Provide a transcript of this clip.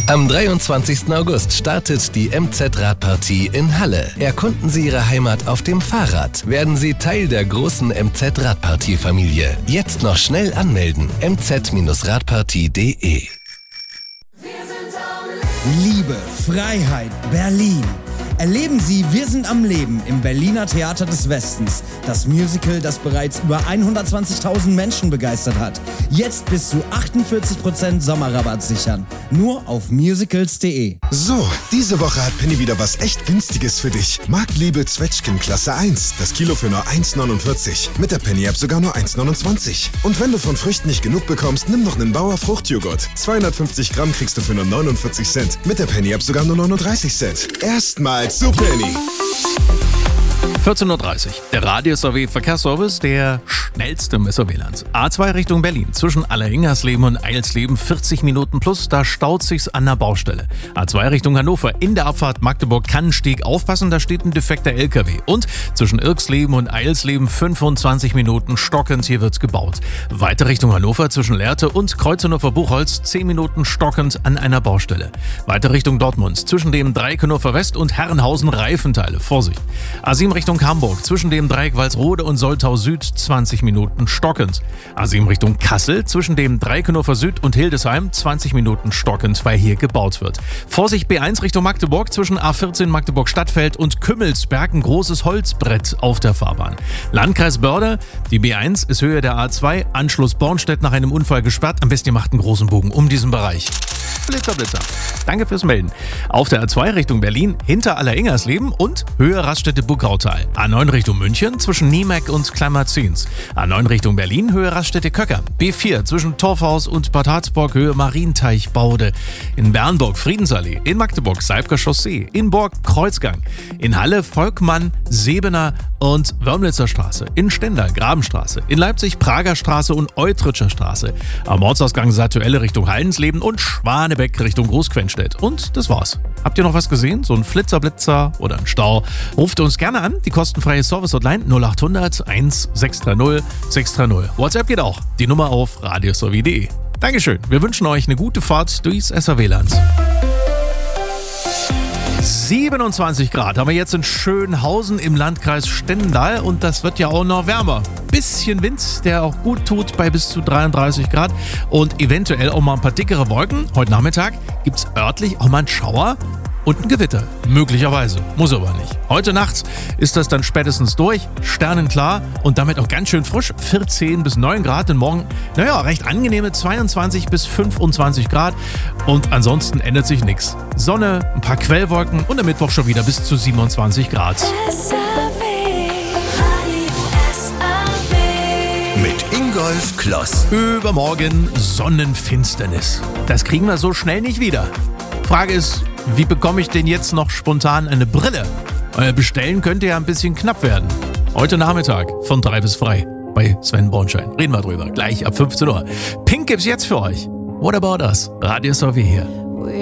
Am 23. August startet die MZ-Radpartie in Halle. Erkunden Sie Ihre Heimat auf dem Fahrrad. Werden Sie Teil der großen MZ-Radpartie-Familie. Jetzt noch schnell anmelden. mz-radpartie.de. Liebe, Freiheit, Berlin. Erleben Sie Wir sind am Leben im Berliner Theater des Westens. Das Musical, das bereits über 120.000 Menschen begeistert hat. Jetzt bis zu 48% Sommerrabatt sichern. Nur auf musicals.de. So, diese Woche hat Penny wieder was echt Günstiges für dich. Marktliebe Zwetschgen Klasse 1. Das Kilo für nur 1,49. Mit der Penny-App sogar nur 1,29. Und wenn du von Früchten nicht genug bekommst, nimm noch einen Bauer Fruchtjoghurt. 250 Gramm kriegst du für nur 49 Cent. Mit der Penny-App sogar nur 39 Cent. Erstmal zu Penny. 14.30 Uhr. Der Radius-AW-Verkehrsservice, der schnellste im SAW-Land. A2 Richtung Berlin. Zwischen Allerhingersleben und Eilsleben 40 Minuten plus. Da staut sich's an der Baustelle. A2 Richtung Hannover. In der Abfahrt Magdeburg-Kannensteg aufpassen, da steht ein defekter LKW. Und zwischen Irksleben und Eilsleben 25 Minuten stockend. Hier wird's gebaut. Weiter Richtung Hannover zwischen Lehrte und Kreuz-Hannover-Buchholz 10 Minuten stockend an einer Baustelle. Weiter Richtung Dortmund. Zwischen dem Dreieck Hannover West und Herrenhausen Reifenteile. Vorsicht. A7 Richtung Hamburg, zwischen dem Dreieck Walsrode und Soltau Süd 20 Minuten stockend. A7 Richtung Kassel, zwischen dem Dreieck Hannover Süd und Hildesheim 20 Minuten stockend, weil hier gebaut wird. Vorsicht B1 Richtung Magdeburg, zwischen A14 Magdeburg Stadtfeld und Kümmelsberg ein großes Holzbrett auf der Fahrbahn. Landkreis Börde, die B1 ist Höhe der A2, Anschluss Bornstedt nach einem Unfall gesperrt. Am besten ihr macht einen großen Bogen um diesen Bereich. Blitzer, Blitzer. Danke fürs Melden. Auf der A2 Richtung Berlin, hinter Allerhingersleben und Höhe Raststätte Burgautal. A9 Richtung München, zwischen Niemeck und Kleinmarzins. A9 Richtung Berlin, Höhe Raststätte Köcker. B4 zwischen Torfhaus und Bad Harzburg, Höhe Marienteich-Baude. In Bernburg Friedensallee. In Magdeburg Saibker Chaussee. In Borg Kreuzgang. In Halle Volkmann, Sebener und Wörmlitzer Straße. In Stendal Grabenstraße. In Leipzig Prager Straße und Eutritscher Straße. Am Ortsausgang Satuelle Richtung Hallensleben und Schwanebeck Richtung Großquenstedt. Und das war's. Habt ihr noch was gesehen? So ein Flitzer-Blitzer oder ein Stau? Ruft uns gerne an. Die kostenfreie Service-Hotline 0800 1630 630. WhatsApp geht auch. Die Nummer auf radius.de. Dankeschön. Wir wünschen euch eine gute Fahrt durchs SAW-Land. 27 Grad haben wir jetzt in Schönhausen im Landkreis Stendal und das wird ja auch noch wärmer. Bisschen Wind, der auch gut tut bei bis zu 33 Grad und eventuell auch mal ein paar dickere Wolken. Heute Nachmittag gibt es örtlich auch mal einen Schauer und ein Gewitter. Möglicherweise, muss aber nicht. Heute Nacht ist das dann spätestens durch, sternenklar und damit auch ganz schön frisch. 14 bis 9 Grad und morgen, recht angenehme 22 bis 25 Grad und ansonsten ändert sich nichts. Sonne, ein paar Quellwolken und am Mittwoch schon wieder bis zu 27 Grad. Mit Ingolf Kloss. Übermorgen Sonnenfinsternis. Das kriegen wir so schnell nicht wieder. Frage ist, wie bekomme ich denn jetzt noch spontan eine Brille? Bestellen könnte ja ein bisschen knapp werden. Heute Nachmittag von 3 bis frei bei Sven Bornschein. Reden wir drüber, gleich ab 15 Uhr. Pink gibt's jetzt für euch. What about us? Radio SAW hier.